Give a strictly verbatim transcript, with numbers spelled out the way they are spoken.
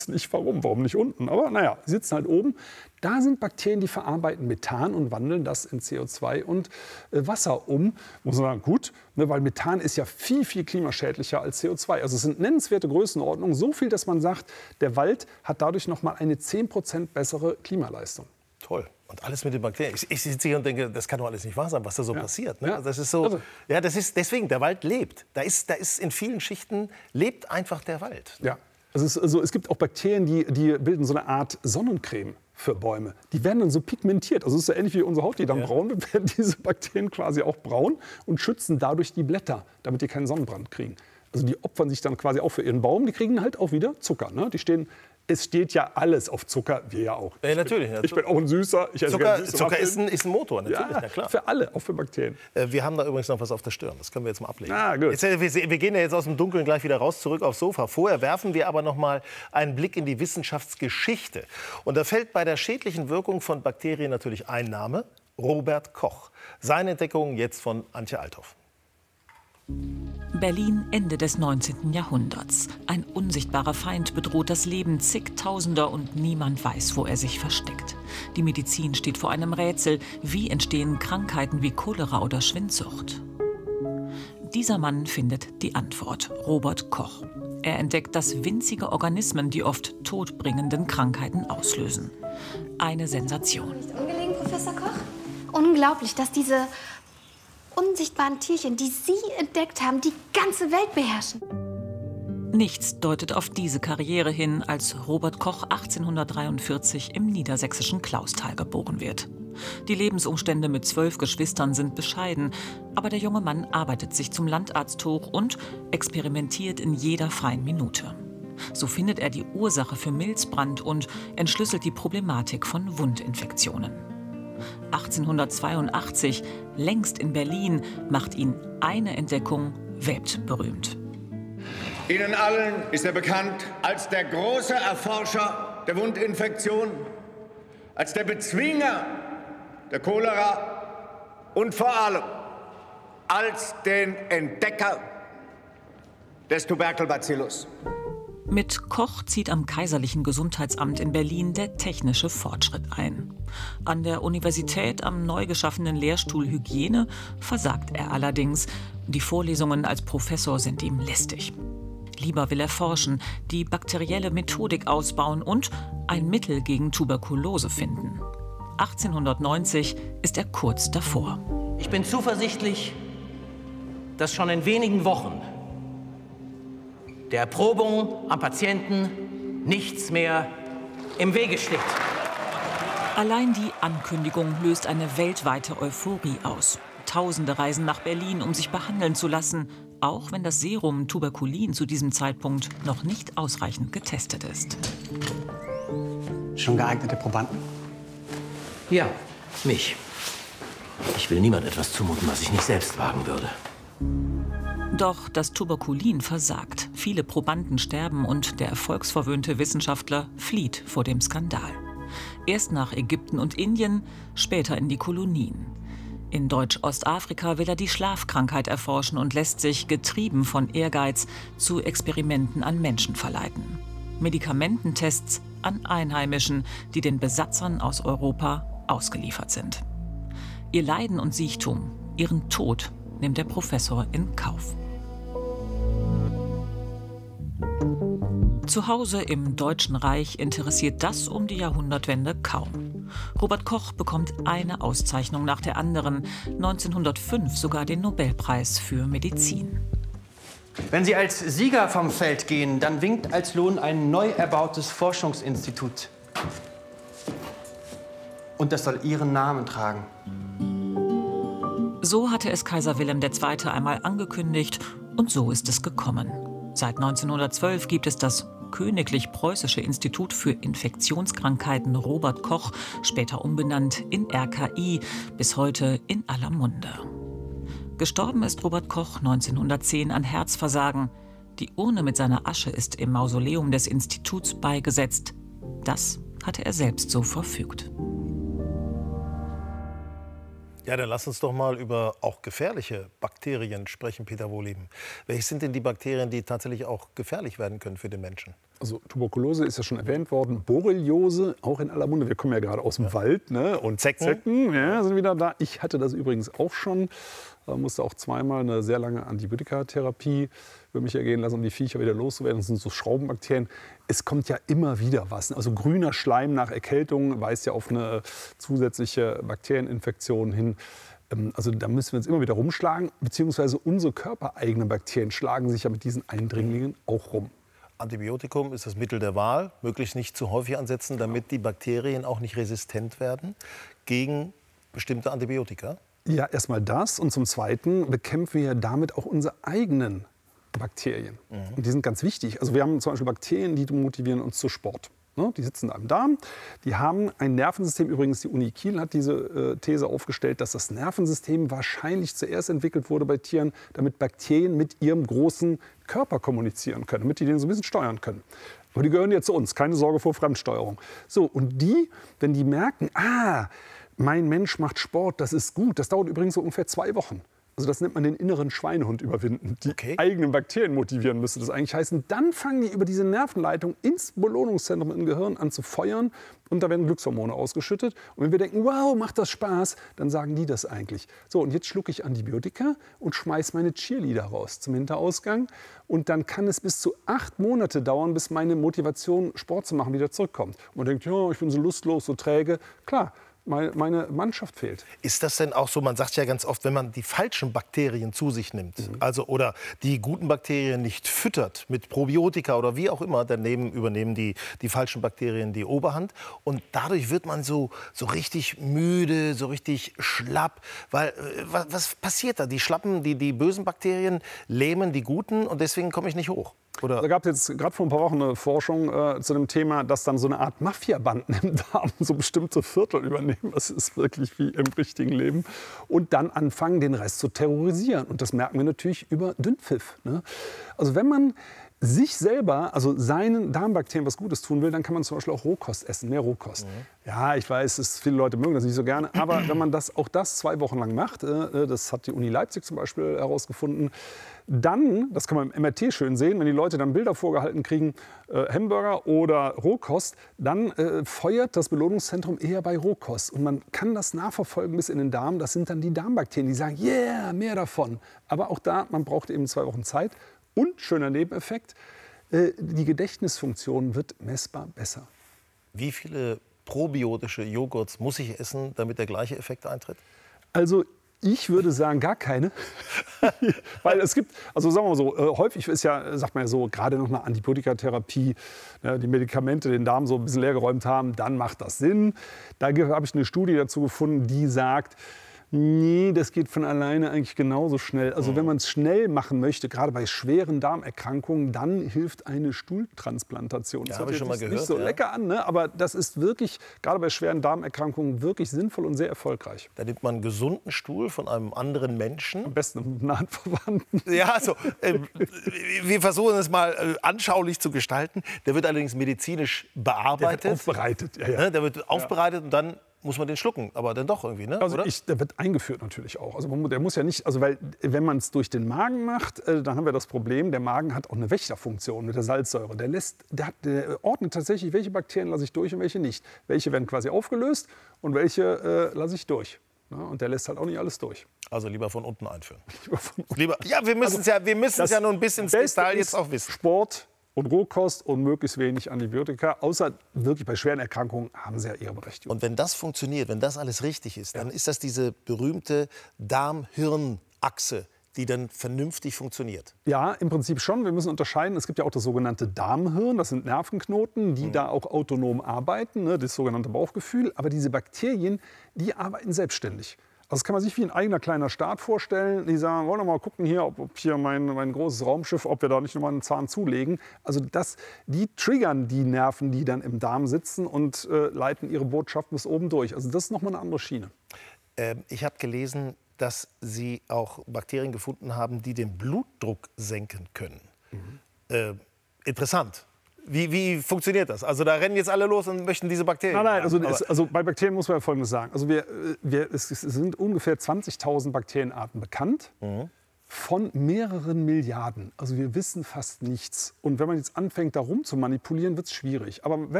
nicht warum, warum nicht unten, aber naja, die sitzen halt oben. Da sind Bakterien, die verarbeiten Methan und wandeln das in C O zwei und äh, Wasser um. Muss man sagen, gut, ne, weil Methan ist ja viel, viel klimaschädlicher als C O zwei. Also es sind nennenswerte Größenordnungen, so viel, dass man sagt, der Wald hat dadurch noch mal eine zehn Prozent bessere Klimaleistung. Toll. Und alles mit den Bakterien. Ich, ich sitze hier und denke, das kann doch alles nicht wahr sein, was da so ja. passiert. Ne? Ja. Das ist so, also. ja, das ist deswegen, der Wald lebt. Da ist, da ist in vielen Schichten, lebt einfach der Wald. Ja. Also es, also es gibt auch Bakterien, die, die bilden so eine Art Sonnencreme für Bäume. Die werden dann so pigmentiert. Also es ist ja ähnlich wie unsere Haut, die dann ja. braun wird, werden diese Bakterien quasi auch braun und schützen dadurch die Blätter, damit die keinen Sonnenbrand kriegen. Also die opfern sich dann quasi auch für ihren Baum. Die kriegen halt auch wieder Zucker. Ne? Die stehen, es steht ja alles auf Zucker, wir ja auch. Ja, natürlich. Ich bin, ich bin auch ein Süßer. Ich esse Zucker süße Zucker ist, ein, ist ein Motor, natürlich. Ja, na klar. Für alle, auch für Bakterien. Äh, wir haben da übrigens noch was auf der Stirn. Das können wir jetzt mal ablegen. Ah, gut. Jetzt, wir, wir gehen ja jetzt aus dem Dunkeln gleich wieder raus, zurück aufs Sofa. Vorher werfen wir aber noch mal einen Blick in die Wissenschaftsgeschichte. Und da fällt bei der schädlichen Wirkung von Bakterien natürlich ein Name: Robert Koch. Seine Entdeckung jetzt von Antje Althoff. Berlin Ende des neunzehnten Jahrhunderts. Ein unsichtbarer Feind bedroht das Leben zigtausender und niemand weiß, wo er sich versteckt. Die Medizin steht vor einem Rätsel. Wie entstehen Krankheiten wie Cholera oder Schwindsucht? Dieser Mann findet die Antwort: Robert Koch. Er entdeckt, dass winzige Organismen die oft todbringenden Krankheiten auslösen. Eine Sensation. Nicht ungelegen, Professor Koch? Unglaublich, dass diese unsichtbaren Tierchen, die Sie entdeckt haben, die ganze Welt beherrschen. Nichts deutet auf diese Karriere hin, als Robert Koch achtzehnhundertdreiundvierzig im niedersächsischen Klausthal geboren wird. Die Lebensumstände mit zwölf Geschwistern sind bescheiden, aber der junge Mann arbeitet sich zum Landarzt hoch und experimentiert in jeder freien Minute. So findet er die Ursache für Milzbrand und entschlüsselt die Problematik von Wundinfektionen. achtzehnhundertzweiundachtzig, längst in Berlin, macht ihn eine Entdeckung weltberühmt. Ihnen allen ist er bekannt als der große Erforscher der Wundinfektion, als der Bezwinger der Cholera und vor allem als den Entdecker des Tuberkelbacillus. Mit Koch zieht am Kaiserlichen Gesundheitsamt in Berlin der technische Fortschritt ein. An der Universität am neu geschaffenen Lehrstuhl Hygiene versagt er allerdings. Die Vorlesungen als Professor sind ihm lästig. Lieber will er forschen, die bakterielle Methodik ausbauen und ein Mittel gegen Tuberkulose finden. achtzehnhundertneunzig ist er kurz davor. Ich bin zuversichtlich, dass schon in wenigen Wochen der Erprobung am Patienten nichts mehr im Wege steht. Allein die Ankündigung löst eine weltweite Euphorie aus. Tausende reisen nach Berlin, um sich behandeln zu lassen, auch wenn das Serum Tuberkulin zu diesem Zeitpunkt noch nicht ausreichend getestet ist. Schon geeignete Probanden? Ja, mich. Ich will niemand etwas zumuten, was ich nicht selbst wagen würde. Doch das Tuberkulin versagt. Viele Probanden sterben und der erfolgsverwöhnte Wissenschaftler flieht vor dem Skandal. Erst nach Ägypten und Indien, später in die Kolonien. In Deutsch-Ostafrika will er die Schlafkrankheit erforschen und lässt sich, getrieben von Ehrgeiz, zu Experimenten an Menschen verleiten. Medikamententests an Einheimischen, die den Besatzern aus Europa ausgeliefert sind. Ihr Leiden und Siechtum, ihren Tod, nimmt der Professor in Kauf. Zu Hause im Deutschen Reich interessiert das um die Jahrhundertwende kaum. Robert Koch bekommt eine Auszeichnung nach der anderen, neunzehnhundertfünf sogar den Nobelpreis für Medizin. Wenn Sie als Sieger vom Feld gehen, dann winkt als Lohn ein neu erbautes Forschungsinstitut. Und das soll Ihren Namen tragen. So hatte es Kaiser Wilhelm der Zweite einmal angekündigt und so ist es gekommen. Seit neunzehnhundertzwölf gibt es das Königlich Preußische Institut für Infektionskrankheiten Robert Koch, später umbenannt in R K I, bis heute in aller Munde. Gestorben ist Robert Koch neunzehnhundertzehn an Herzversagen. Die Urne mit seiner Asche ist im Mausoleum des Instituts beigesetzt. Das hatte er selbst so verfügt. Ja, dann lass uns doch mal über auch gefährliche Bakterien sprechen, Peter Wohlleben. Welche sind denn die Bakterien, die tatsächlich auch gefährlich werden können für den Menschen? Also Tuberkulose ist ja schon erwähnt worden, Borreliose, auch in aller Munde. Wir kommen ja gerade aus dem ja. Wald, ne? Und Zecken, Zecken ja, sind wieder da. Ich hatte das übrigens auch schon, äh, musste auch zweimal eine sehr lange Antibiotikatherapie über mich ergehen lassen, um die Viecher wieder loszuwerden. Das sind so Schraubenbakterien. Es kommt ja immer wieder was. Also grüner Schleim nach Erkältung weist ja auf eine zusätzliche Bakterieninfektion hin. Also da müssen wir uns immer wieder rumschlagen, beziehungsweise unsere körpereigenen Bakterien schlagen sich ja mit diesen Eindringlingen auch rum. Antibiotikum ist das Mittel der Wahl, möglichst nicht zu häufig ansetzen, damit die Bakterien auch nicht resistent werden gegen bestimmte Antibiotika. Ja, erstmal das und zum Zweiten bekämpfen wir damit auch unsere eigenen Bakterien. Mhm. Und die sind ganz wichtig. Also wir haben zum Beispiel Bakterien, die motivieren uns zu Sport. Die sitzen da im Darm, die haben ein Nervensystem, übrigens die Uni Kiel hat diese äh, These aufgestellt, dass das Nervensystem wahrscheinlich zuerst entwickelt wurde bei Tieren, damit Bakterien mit ihrem großen Körper kommunizieren können, damit die den so ein bisschen steuern können. Aber die gehören jetzt zu uns, keine Sorge vor Fremdsteuerung. So, und die, wenn die merken, ah, mein Mensch macht Sport, das ist gut, das dauert übrigens so ungefähr zwei Wochen. Also das nennt man den inneren Schweinehund überwinden. Die okay. eigenen Bakterien motivieren müsste das eigentlich heißen. Dann fangen die über diese Nervenleitung ins Belohnungszentrum im Gehirn an zu feuern. Und da werden Glückshormone ausgeschüttet. Und wenn wir denken, wow, macht das Spaß, dann sagen die das eigentlich. So, und jetzt schlucke ich Antibiotika und schmeiß meine Cheerleader raus zum Hinterausgang. Und dann kann es bis zu acht Monate dauern, bis meine Motivation, Sport zu machen, wieder zurückkommt. Und man denkt, ja, ich bin so lustlos, so träge. Klar. Meine Mannschaft fehlt. Ist das denn auch so, man sagt ja ganz oft, wenn man die falschen Bakterien zu sich nimmt, mhm. also oder die guten Bakterien nicht füttert mit Probiotika oder wie auch immer, dann nehmen, übernehmen die, die falschen Bakterien die Oberhand und dadurch wird man so, so richtig müde, so richtig schlapp, weil was, was passiert da? Die schlappen, die, die bösen Bakterien lähmen die guten und deswegen komme ich nicht hoch. Oder? Da gab es jetzt gerade vor ein paar Wochen eine Forschung äh, zu dem Thema, dass dann so eine Art Mafiabanden im Darm so bestimmte Viertel übernehmen. Das ist wirklich wie im richtigen Leben. Und dann anfangen, den Rest zu terrorisieren. Und das merken wir natürlich über Dünnpfiff. Ne? Also wenn man sich selber, also seinen Darmbakterien was Gutes tun will, dann kann man zum Beispiel auch Rohkost essen, mehr Rohkost. Mhm. Ja, ich weiß, es, viele Leute mögen das nicht so gerne, aber wenn man das, auch das zwei Wochen lang macht, äh, das hat die Uni Leipzig zum Beispiel herausgefunden, dann, das kann man im M R T schön sehen, wenn die Leute dann Bilder vorgehalten kriegen, äh, Hamburger oder Rohkost, dann äh, feuert das Belohnungszentrum eher bei Rohkost. Und man kann das nachverfolgen bis in den Darm. Das sind dann die Darmbakterien, die sagen, yeah, mehr davon. Aber auch da, man braucht eben zwei Wochen Zeit. Und, schöner Nebeneffekt, äh, die Gedächtnisfunktion wird messbar besser. Wie viele probiotische Joghurts muss ich essen, damit der gleiche Effekt eintritt? Also ich würde sagen, gar keine. Weil es gibt, also sagen wir mal so, äh, häufig ist ja, sagt man ja so, gerade noch eine Antibiotikatherapie, ne, die Medikamente den Darm so ein bisschen leergeräumt haben, dann macht das Sinn. Da habe ich eine Studie dazu gefunden, die sagt, nee, das geht von alleine eigentlich genauso schnell. Also wenn man es schnell machen möchte, gerade bei schweren Darmerkrankungen, dann hilft eine Stuhltransplantation. Ja, das habe ich schon mal gehört. Nicht so ja. lecker an, ne? Aber das ist wirklich, gerade bei schweren Darmerkrankungen, wirklich sinnvoll und sehr erfolgreich. Da nimmt man einen gesunden Stuhl von einem anderen Menschen. Am besten einem nahen Verwandten. Ja, also, äh, wir versuchen es mal äh, anschaulich zu gestalten. Der wird allerdings medizinisch bearbeitet. Der wird aufbereitet. Ja, ja. Der wird aufbereitet ja. und dann muss man den schlucken, aber dann doch irgendwie, ne? Also Oder? Ich, der wird eingeführt natürlich auch. Also man, der muss ja nicht, also weil wenn man es durch den Magen macht, äh, dann haben wir das Problem, der Magen hat auch eine Wächterfunktion mit der Salzsäure. Der lässt, der, hat, der ordnet tatsächlich, welche Bakterien lasse ich durch und welche nicht. Welche werden quasi aufgelöst und welche äh, lasse ich durch. Ja, und der lässt halt auch nicht alles durch. Also lieber von unten einführen. Lieber von unten. Lieber, ja, wir müssen es also, ja, wir müssen es ja nur ein bisschen ins Detail jetzt auch wissen. Sport und Rohkost und möglichst wenig Antibiotika. Außer wirklich bei schweren Erkrankungen haben sie ja ihre Berechtigung. Und wenn das funktioniert, wenn das alles richtig ist, ja. dann ist das diese berühmte Darm-Hirn-Achse, die dann vernünftig funktioniert. Ja, im Prinzip schon. Wir müssen unterscheiden. Es gibt ja auch das sogenannte Darmhirn. Das sind Nervenknoten, die mhm. da auch autonom arbeiten, ne, das sogenannte Bauchgefühl. Aber diese Bakterien, die arbeiten selbstständig. Also das kann man sich wie ein eigener kleiner Staat vorstellen. Die sagen, wollen wir mal gucken hier, ob, ob hier mein, mein großes Raumschiff, ob wir da nicht noch mal einen Zahn zulegen. Also das, die triggern die Nerven, die dann im Darm sitzen und äh, leiten ihre Botschaft bis oben durch. Also das ist noch mal eine andere Schiene. Ähm, ich habe gelesen, dass Sie auch Bakterien gefunden haben, die den Blutdruck senken können. Mhm. Äh, interessant. Wie, wie funktioniert das? Also da rennen jetzt alle los und möchten diese Bakterien. Nein, nein, also, es, also bei Bakterien muss man ja Folgendes sagen. Also wir, wir, es sind ungefähr zwanzigtausend Bakterienarten bekannt. Mhm. von mehreren Milliarden. Also wir wissen fast nichts. Und wenn man jetzt anfängt, darum zu manipulieren, wird es schwierig. Aber wenn